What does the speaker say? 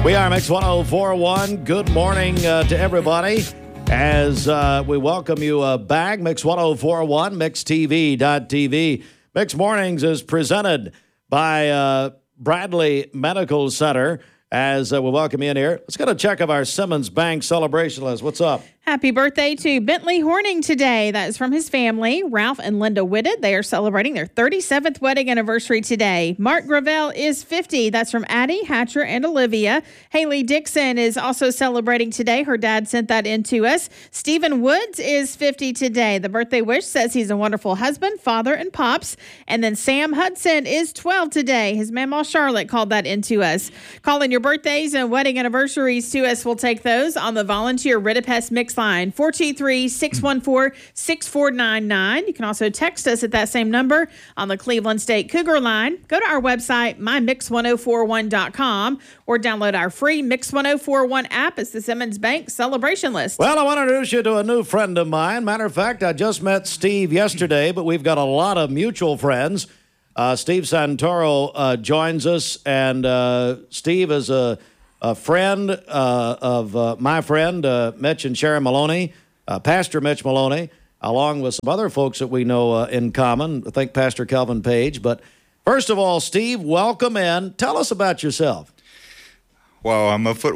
We are Mix 1041. Good morning to everybody as we welcome you back. Mix 1041, MixTV.tv. Mix Mornings is presented by Bradley Medical Center as we welcome you in here. Let's get a check of our Simmons Bank celebration list. What's up? Happy birthday to Bentley Horning today. That is from his family, Ralph and Linda Whitted. They are celebrating their 37th wedding anniversary today. Mark Gravel is 50. That's from Addie, Hatcher, and Olivia. Haley Dixon is also celebrating today. Her dad sent that in to us. Stephen Woods is 50 today. The birthday wish says he's a wonderful husband, father, and pops. And then Sam Hudson is 12 today. His mama Charlotte called that in to us. Calling your birthdays and wedding anniversaries to us. We'll take those on the volunteer Ridipest Mix line, 423-614-6499. You can also text us at that same number on the Cleveland State Cougar line. Go to our website, mymix1041.com, or download our free Mix 1041 app. It's the Simmons Bank celebration list. Well, I want to introduce you to a new friend of mine. Matter of fact, I just met Steve yesterday, but we've got a lot of mutual friends. Steve Santoro joins us, and Steve is a friend of my friend, Mitch and Sharon Maloney, Pastor Mitch Maloney, along with some other folks that we know in common. I think Pastor Kelvin Page. But first of all, Steve, welcome in. Tell us about yourself. Well, I'm a